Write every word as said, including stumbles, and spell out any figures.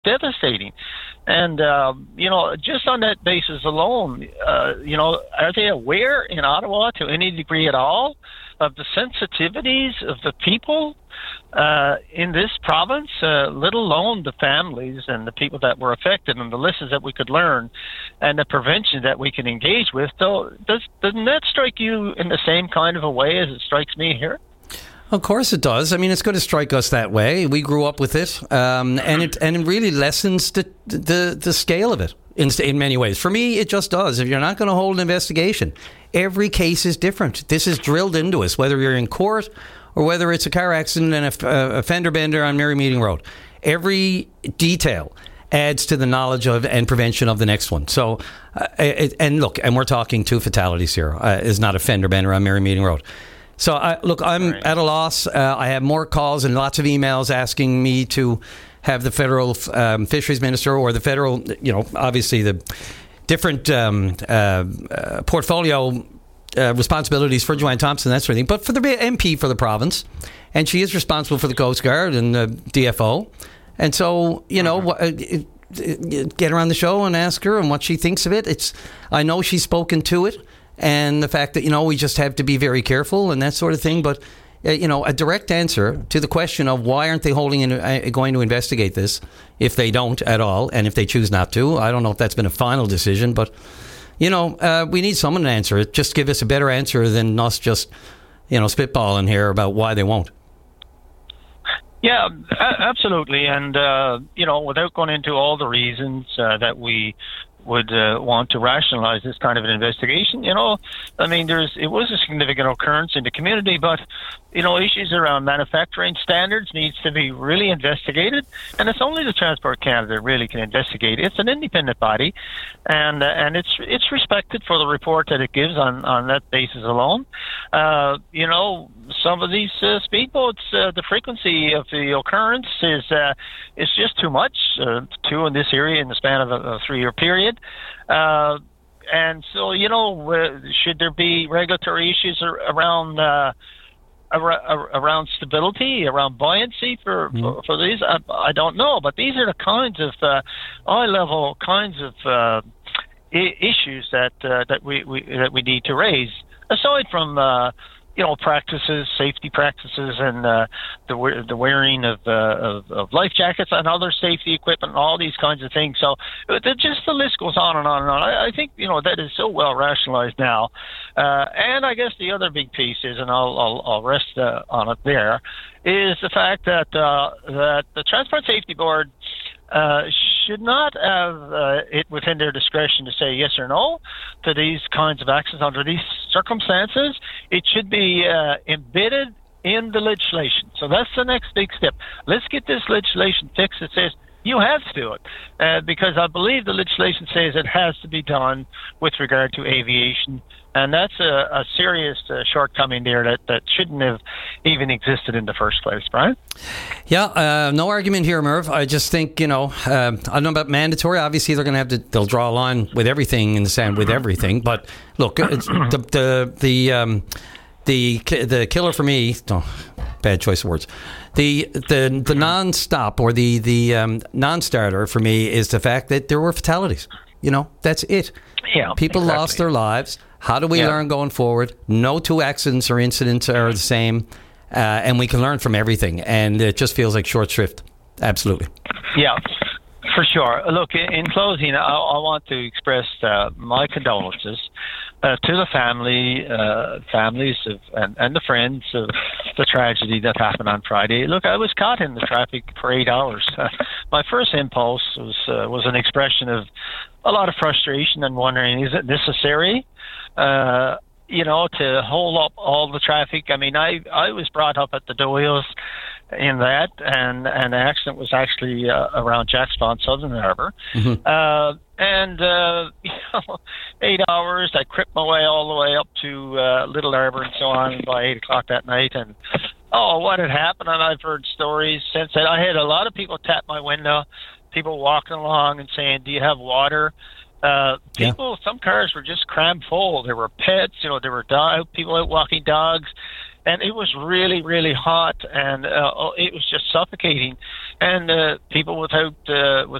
devastating. And, uh, you know, just on that basis alone, uh, you know, are they aware in Ottawa to any degree at all of the sensitivities of the people uh, in this province, uh, let alone the families and the people that were affected and the lessons that we could learn and the prevention that we can engage with? So does, doesn't that strike you in the same kind of a way as it strikes me here? Of course it does. I mean, it's going to strike us that way. We grew up with it, um, and it and it really lessens the the, the scale of it in, in many ways. For me, it just does. If you're not going to hold an investigation, every case is different. This is drilled into us, whether you're in court or whether it's a car accident and a, a fender bender on Merry Meeting Road. Every detail adds to the knowledge of and prevention of the next one. So, uh, it, and look, and we're talking two fatalities here. Uh, is not a fender bender on Merry Meeting Road. So, I, look, I'm right. at a loss. Uh, I have more calls and lots of emails asking me to have the federal um, fisheries minister or the federal, you know, obviously the different um, uh, uh, portfolio uh, responsibilities for Joanne Thompson, that sort of thing, but for the M P for the province. And she is responsible for the Coast Guard and the D F O. And so, you know, mm-hmm. get her on the show and ask her and what she thinks of it. It's, I know she's spoken to it. And the fact that, you know, we just have to be very careful and that sort of thing. But, uh, you know, a direct answer to the question of why aren't they holding in, uh, going to investigate this if they don't at all and if they choose not to. I don't know if that's been a final decision. But, you know, uh, we need someone to answer it. Just give us a better answer than us just, you know, spitballing here about why they won't. Yeah, a- absolutely. And, uh, you know, without going into all the reasons uh, that we would uh, want to rationalize this kind of an investigation. You know, I mean, there's it was a significant occurrence in the community, but, you know, issues around manufacturing standards needs to be really investigated, and it's only the Transport Canada that really can investigate. It's an independent body, and uh, and it's it's respected for the report that it gives on, on that basis alone. Uh, you know, some of these uh, speedboats, uh, the frequency of the occurrence is uh, is just too much, uh, two in this area in the span of a, a three-year period. Uh, and so, you know, uh, should there be regulatory issues ar- around uh, ar- around stability, around buoyancy for, mm. for, for these? I, I don't know, but these are the kinds of uh, high-level kinds of uh, I- issues that uh, that we, we that we need to raise, aside from uh, you know, practices, safety practices, and uh, the the wearing of, uh, of of life jackets and other safety equipment, and all these kinds of things. So the, just the list goes on and on and on. I, I think, you know, that is so well rationalized now. Uh, and I guess the other big piece is, and I'll I'll, I'll rest uh, on it there, is the fact that uh, that the Transport Safety Board Uh, should not have uh, it within their discretion to say yes or no to these kinds of actions under these circumstances. It should be uh, embedded in the legislation. So that's the next big step. Let's get this legislation fixed that says you have to do it, uh, because I believe the legislation says it has to be done with regard to aviation. And that's a, a serious uh, shortcoming there that, that shouldn't have even existed in the first place, Brian. Yeah, uh, no argument here, Merv. I just think, you know, uh, I don't know about mandatory. Obviously, they're going to have to, they'll draw a line with everything in the sand with everything. But look, it's the the the um, the the killer for me. Oh, bad choice of words. The the the non-stop or the the um, non-starter for me is the fact that there were fatalities. You know, that's it. Yeah, people exactly. lost their lives. How do we yeah. learn going forward? No two accidents or incidents are the same, uh, and we can learn from everything. And it just feels like short shrift. Absolutely. Yeah, for sure. Look, in closing, I, I want to express uh, my condolences uh, to the family, uh, families of, and, and the friends of the tragedy that happened on Friday. Look, I was caught in the traffic for eight hours. Uh, my first impulse was uh, was an expression of a lot of frustration and wondering, is it necessary, uh, you know, to hold up all the traffic? I mean, I, I was brought up at the Doyles in that, and, and the accident was actually uh, around Jack's Pond, Southern Harbour. Mm-hmm. Uh, and, uh, you know, eight hours, I crept my way all the way up to uh, Little Harbour and so on by eight o'clock that night. And, oh, what had happened, and I've heard stories since then. I had a lot of people tap my window, people walking along and saying, do you have water? Uh, people, yeah. Some cars were just crammed full. There were pets, you know, there were dog, people out walking dogs, and it was really, really hot, and uh, it was just suffocating. and uh, people without uh,